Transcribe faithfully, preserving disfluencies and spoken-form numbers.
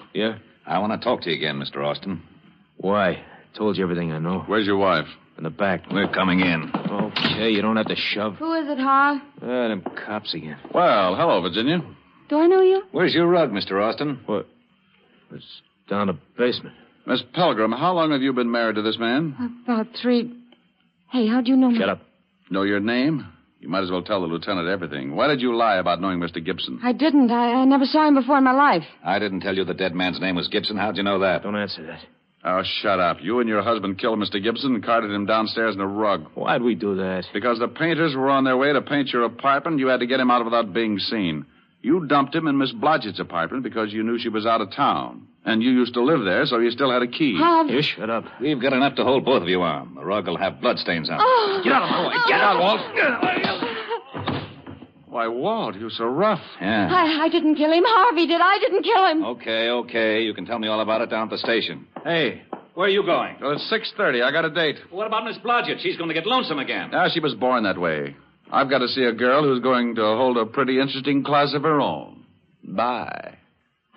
Yeah? I want to talk to you again, Mister Austin. Why? Told you everything I know. Where's your wife? In the back. We're coming in. Okay, you don't have to shove. Who is it, Harv? Ah, them cops again. Well, hello, Virginia. Do I know you? Where's your rug, Mister Austin? What? It's down the basement. Miss Pelgrim, how long have you been married to this man? About three. Hey, how'd you know me? Shut up. Know your name? You might as well tell the lieutenant everything. Why did you lie about knowing Mister Gibson? I didn't. I, I never saw him before in my life. I didn't tell you the dead man's name was Gibson. How'd you know that? Don't answer that. Oh, shut up. You and your husband killed Mister Gibson and carted him downstairs in a rug. Why'd we do that? Because the painters were on their way to paint your apartment, you had to get him out without being seen. You dumped him in Miss Blodgett's apartment because you knew she was out of town. And you used to live there, so you still had a key. Harv. You shut up. We've got enough to hold both of you on. The rug will have bloodstains on it. Oh. Get out of my way. Get out, Walt. Why, Walt, you're so rough. Yeah. I, I didn't kill him. Harvey did. I didn't kill him. Okay, okay. You can tell me all about it down at the station. Hey. Where are you going? Well, it's six thirty. I got a date. What about Miss Blodgett? She's going to get lonesome again. Ah, she was born that way. I've got to see a girl who's going to hold a pretty interesting class of her own. Bye.